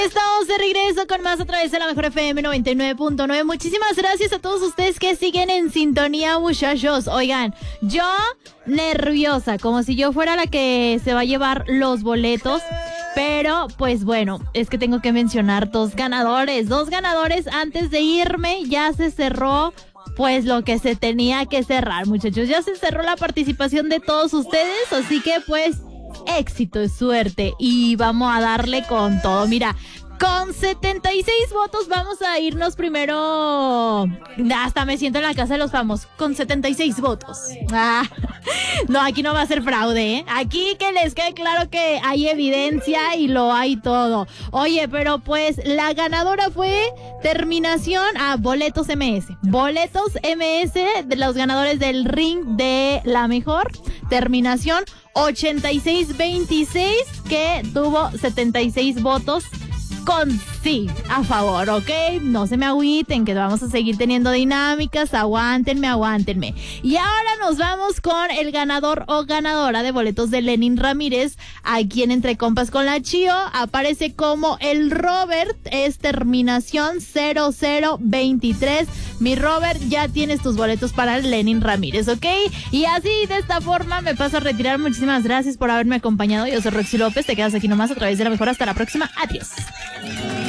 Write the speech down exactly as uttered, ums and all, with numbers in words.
Estamos de regreso con más a través de la Mejor F M noventa y nueve punto nueve. Muchísimas gracias a todos ustedes que siguen en sintonía, muchachos. Oigan, yo nerviosa, como si yo fuera la que se va a llevar los boletos. Pero, pues bueno, es que tengo que mencionar dos ganadores. Dos ganadores antes de irme. Ya se cerró, pues, lo que se tenía que cerrar, muchachos. Ya se cerró la participación de todos ustedes. Así que, pues, éxito y suerte. Y vamos a darle con todo. Mira, con setenta y seis votos vamos a irnos primero. Hasta me siento en la casa de los famosos. Con setenta y seis votos. Ah, no, aquí no va a ser fraude, ¿eh? Aquí que les quede claro que hay evidencia y lo hay todo. Oye, pero pues la ganadora fue terminación a Boletos M S. Boletos M S, de los ganadores del ring de la mejor. Terminación ochenta y seis veintiséis, que tuvo setenta y seis votos con sí a favor, ¿ok? No se me agüiten, que vamos a seguir teniendo dinámicas. Aguántenme, aguántenme. Y ahora nos vamos con el ganador o ganadora de boletos de Lenin Ramírez, aquí en Entre Compas con la Chío. Aparece como el Robert, es terminación cero cero veintitrés. Mi Robert, ya tienes tus boletos para Lenin Ramírez, ¿ok? Y así, de esta forma, me paso a retirar. Muchísimas gracias por haberme acompañado. Yo soy Roxy López. Te quedas aquí nomás a través de la mejor. Hasta la próxima. Adiós.